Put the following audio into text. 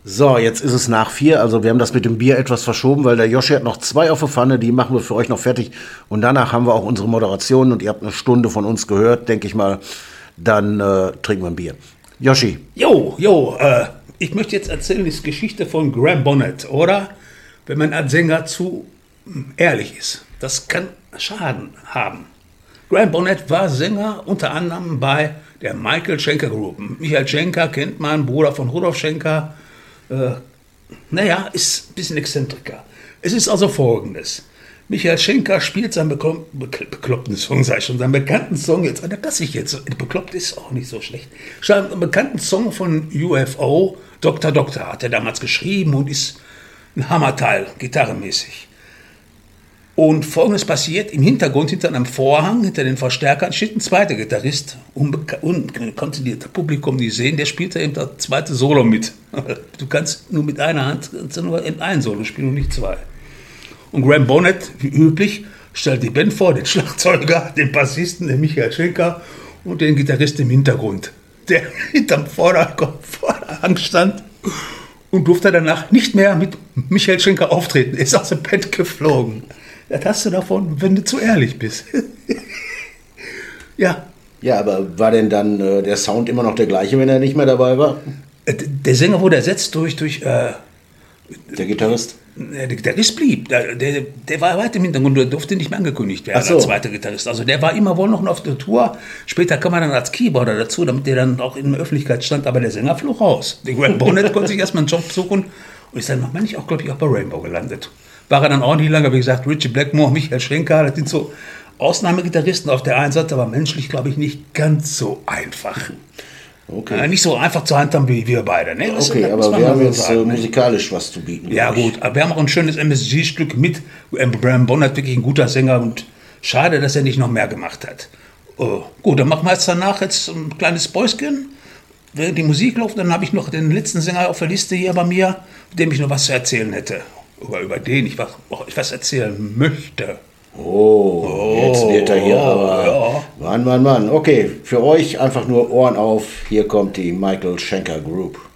So, jetzt ist es nach 4, also wir haben das mit dem Bier etwas verschoben, weil der Joschi hat noch 2 auf der Pfanne, die machen wir für euch noch fertig. Und danach haben wir auch unsere Moderation und ihr habt eine Stunde von uns gehört, denke ich mal. Dann trinken wir ein Bier. Joschi. Ich möchte jetzt erzählen, die Geschichte von Graham Bonnet, oder? Wenn man als Sänger zu ehrlich ist. Das kann Schaden haben. Graham Bonnet war Sänger unter anderem bei der Michael Schenker Group. Michael Schenker kennt man, Bruder von Rudolf Schenker. Ist ein bisschen Exzentriker. Es ist also Folgendes. Michael Schenker spielt seinen bekloppten Song, seinen bekannten Song jetzt, dass ich jetzt, bekloppt ist auch nicht so schlecht, einen bekannten Song von UFO, Dr. Doctor, hat er damals geschrieben und ist ein Hammerteil, gitarrenmäßig. Und Folgendes passiert, im Hintergrund, hinter einem Vorhang, hinter den Verstärkern, steht ein zweiter Gitarrist, und konnte das Publikum nicht sehen, der spielte eben das zweite Solo mit. Du kannst nur mit einer Hand nur ein Solo spielen und nicht 2. Und Graham Bonnet, wie üblich, stellt die Band vor, den Schlagzeuger, den Bassisten, den Michael Schenker und den Gitarristen im Hintergrund, der hinterm Vorderhang stand und durfte danach nicht mehr mit Michael Schenker auftreten. Er ist aus der Band geflogen. Das hast du davon, wenn du zu ehrlich bist. Ja. Ja, aber war denn dann der Sound immer noch der gleiche, wenn er nicht mehr dabei war? Der Sänger wurde ersetzt durch der Gitarrist? Der Gitarrist blieb. Der war weit im Hintergrund, der durfte nicht mehr angekündigt werden als zweiter Gitarrist. Also der war immer wohl noch auf der Tour. Später kam er dann als Keyboarder dazu, damit der dann auch in der Öffentlichkeit stand. Aber der Sänger flog raus. Der Graham Bonnet konnte sich erstmal einen Job suchen und ist dann noch manchmal auch, glaube ich, auch bei Rainbow gelandet. War er dann auch nicht lange, wie gesagt, Ritchie Blackmore, Michael Schenker, das sind so Ausnahmegitarristen auf der einen Seite, aber menschlich, glaube ich, nicht ganz so einfach. Okay. Nicht so einfach zur Hand haben wie wir beide. Ne? Okay, aber wir haben jetzt musikalisch was zu bieten. Ja gut, aber wir haben auch ein schönes MSG-Stück mit Graham Bonnet, wirklich ein guter Sänger und schade, dass er nicht noch mehr gemacht hat. Gut, dann machen wir jetzt danach ein kleines Päuschen. Während die Musik läuft, dann habe ich noch den letzten Sänger auf der Liste hier bei mir, mit dem ich noch was zu erzählen hätte. Über den ich was erzählen möchte. Jetzt wird er hier aber... Ja. Mann. Okay, für euch einfach nur Ohren auf. Hier kommt die Michael Schenker Group.